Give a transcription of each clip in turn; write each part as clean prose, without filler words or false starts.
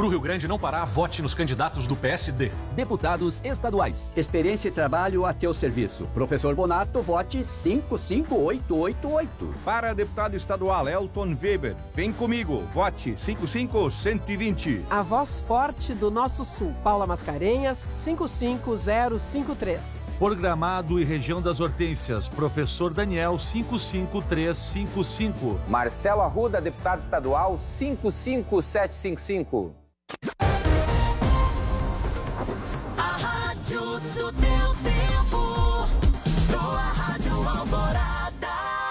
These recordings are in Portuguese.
Pro Rio Grande não parar, vote nos candidatos do PSD. Deputados estaduais. Experiência e trabalho a teu serviço. Professor Bonato, vote 55888. Para deputado estadual Elton Weber, vem comigo, vote 55120. A voz forte do nosso sul, Paula Mascarenhas, 55053. Por Gramado e região das Hortênsias, professor Daniel, 55355. Marcelo Arruda, deputado estadual, 55755. A rádio do teu tempo, tua Rádio Alvorada.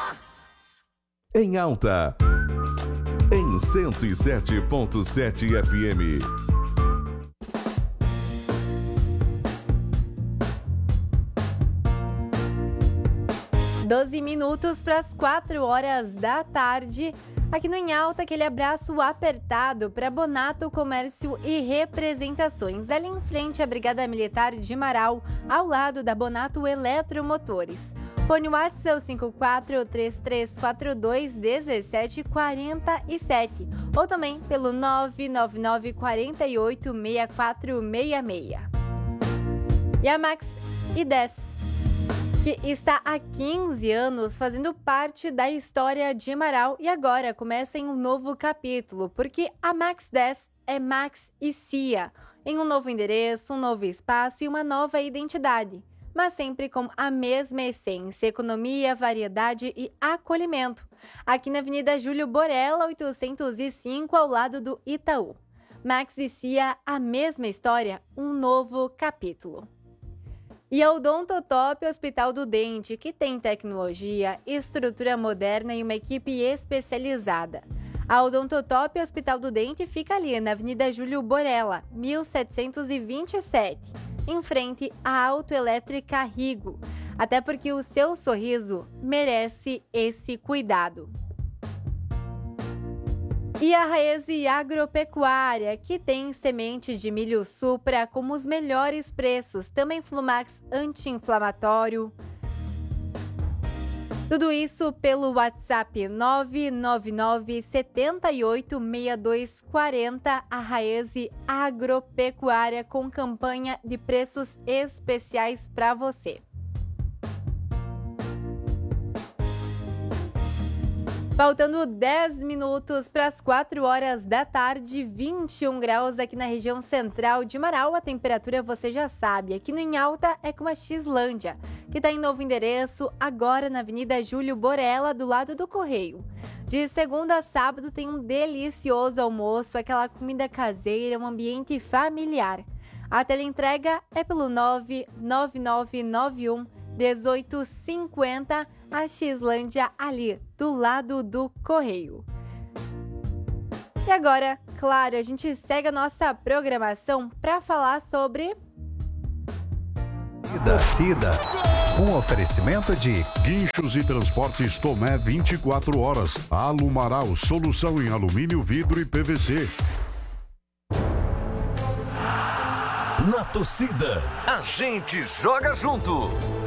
Em alta, em 107.7 FM. Doze minutos para as 4 horas da tarde. Aqui no Em Alta, aquele abraço apertado para Bonato Comércio e Representações, ali em frente à Brigada Militar de Marau, ao lado da Bonato Eletromotores. Fone WhatsApp é o 5433421747 ou também pelo 999486466. E a Max I10, que está há 15 anos fazendo parte da história de Marau e agora começa em um novo capítulo, porque a Max 10 é Max e Cia, em um novo endereço, um novo espaço e uma nova identidade, mas sempre com a mesma essência, economia, variedade e acolhimento. Aqui na Avenida Júlio Borella, 805, ao lado do Itaú. Max e Cia, a mesma história, um novo capítulo. E a Odontotop Hospital do Dente, que tem tecnologia, estrutura moderna e uma equipe especializada. A Odontotop Hospital do Dente fica ali na Avenida Júlio Borella, 1727, em frente à Autoelétrica Rigo. Até porque o seu sorriso merece esse cuidado. E a Raese Agropecuária, que tem sementes de milho Supra com os melhores preços, também Flumax anti-inflamatório. Tudo isso pelo WhatsApp 999 78 6240, a Raese Agropecuária com campanha de preços especiais para você. Faltando 10 minutos para as 4 horas da tarde, 21 graus aqui na região central de Marau. A temperatura você já sabe, aqui no Em Alta é com a Xlândia, que está em novo endereço, agora na Avenida Júlio Borella, do lado do Correio. De segunda a sábado tem um delicioso almoço, aquela comida caseira, um ambiente familiar. A teleentrega é pelo 99991 1850, a Xlândia ali, do lado do Correio. E agora, claro, a gente segue a nossa programação para falar sobre... Cida. Um oferecimento de Guinchos e Transportes Tomé 24 horas. Alumaral, solução em alumínio, vidro e PVC. Na torcida, a gente joga junto.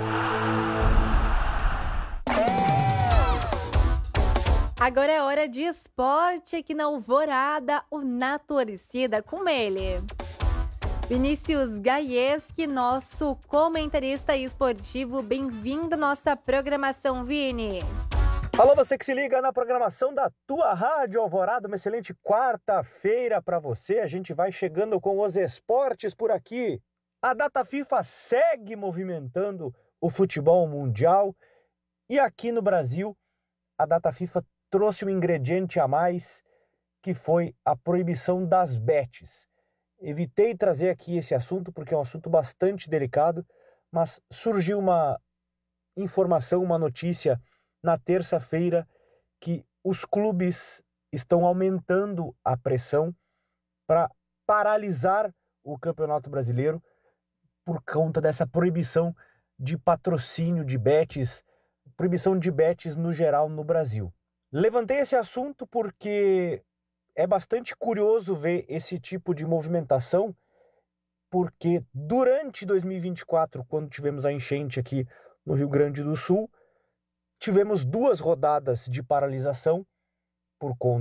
Agora é hora de esporte aqui na Alvorada, o Na Torcida, com ele. Vinícius Gaieski, nosso comentarista esportivo. Bem-vindo à nossa programação, Vini. Alô, você que se liga na programação da tua Rádio Alvorada. Uma excelente quarta-feira para você. A gente vai chegando com os esportes por aqui. A data FIFA segue movimentando o futebol mundial. E aqui no Brasil, a data FIFA trouxe um ingrediente a mais, que foi a proibição das bets. Evitei trazer aqui esse assunto porque é um assunto bastante delicado, mas surgiu uma informação, uma notícia na terça-feira que os clubes estão aumentando a pressão para paralisar o Campeonato Brasileiro por conta dessa proibição de patrocínio de bets, proibição de bets no geral no Brasil. Levantei esse assunto porque é bastante curioso ver esse tipo de movimentação, porque durante 2024, quando tivemos a enchente aqui no Rio Grande do Sul, tivemos 2 rodadas de paralisação por conta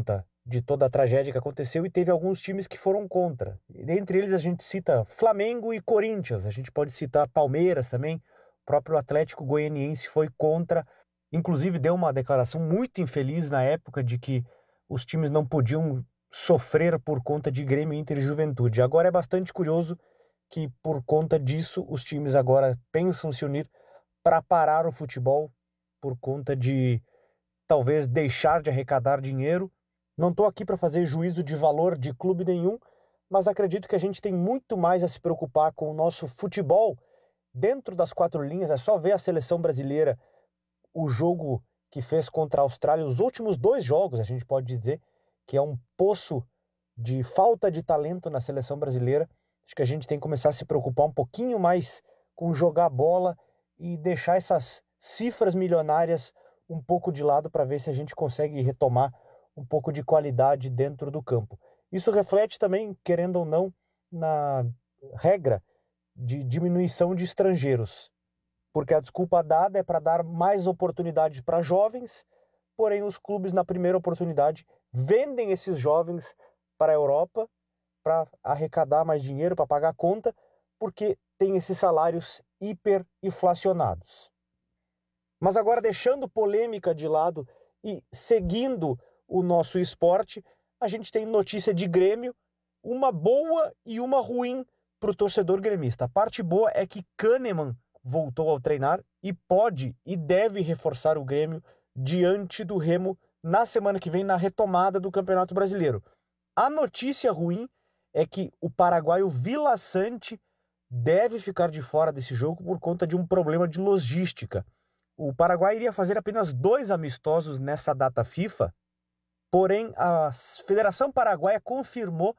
de toda a tragédia que aconteceu, e teve alguns times que foram contra. Entre eles a gente cita Flamengo e Corinthians, a gente pode citar Palmeiras também, o próprio Atlético Goianiense foi contra, inclusive deu uma declaração muito infeliz na época de que os times não podiam sofrer por conta de Grêmio, Inter e Juventude. Agora é bastante curioso que por conta disso os times agora pensam se unir para parar o futebol por conta de talvez deixar de arrecadar dinheiro. Não estou aqui para fazer juízo de valor de clube nenhum, mas acredito que a gente tem muito mais a se preocupar com o nosso futebol dentro das quatro linhas. É só ver a seleção brasileira, o jogo que fez contra a Austrália, os últimos 2 jogos, a gente pode dizer que é um poço de falta de talento na seleção brasileira. Acho que a gente tem que começar a se preocupar um pouquinho mais com jogar bola e deixar essas cifras milionárias um pouco de lado para ver se a gente consegue retomar um pouco de qualidade dentro do campo. Isso reflete também, querendo ou não, na regra de diminuição de estrangeiros, porque a desculpa dada é para dar mais oportunidade para jovens, porém os clubes na primeira oportunidade vendem esses jovens para a Europa para arrecadar mais dinheiro, para pagar a conta, porque tem esses salários hiperinflacionados. Mas agora, deixando polêmica de lado e seguindo o nosso esporte, a gente tem notícia de Grêmio, uma boa e uma ruim para o torcedor gremista. A parte boa é que Kahneman voltou ao treinar e pode e deve reforçar o Grêmio diante do Remo na semana que vem, na retomada do Campeonato Brasileiro. A notícia ruim é que o paraguaio Vila Sante deve ficar de fora desse jogo por conta de um problema de logística. O Paraguai iria fazer apenas 2 amistosos nessa data FIFA, porém a Federação Paraguaia confirmou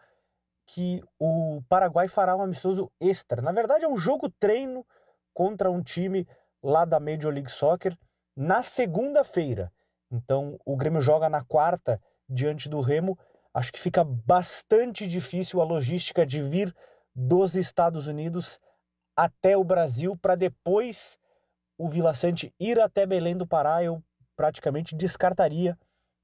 que o Paraguai fará um amistoso extra. Na verdade é um jogo-treino contra um time lá da Major League Soccer na segunda-feira. Então o Grêmio joga na quarta diante do Remo. Acho que fica bastante difícil a logística de vir dos Estados Unidos até o Brasil para depois o Vila Sante ir até Belém do Pará. Eu praticamente descartaria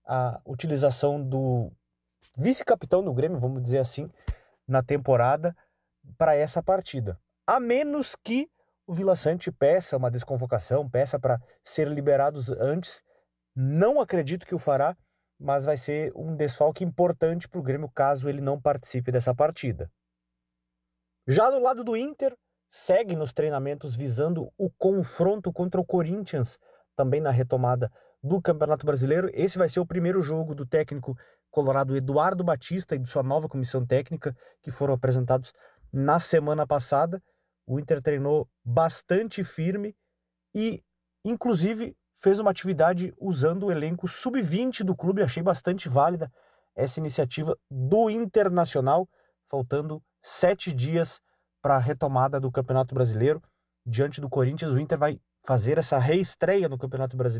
a utilização do vice-capitão do Grêmio, vamos dizer assim, na temporada para essa partida. A menos que o Vila Sante peça uma desconvocação, peça para ser liberados antes. Não acredito que o fará, mas vai ser um desfalque importante para o Grêmio caso ele não participe dessa partida. Já do lado do Inter, segue nos treinamentos visando o confronto contra o Corinthians, também na retomada do Campeonato Brasileiro. Esse vai ser o primeiro jogo do técnico colorado Eduardo Batista e de sua nova comissão técnica, que foram apresentados na semana passada. O Inter treinou bastante firme e, inclusive, fez uma atividade usando o elenco sub-20 do clube. Achei bastante válida essa iniciativa do Internacional, faltando 7 dias para a retomada do Campeonato Brasileiro. Diante do Corinthians, o Inter vai fazer essa reestreia no Campeonato Brasileiro.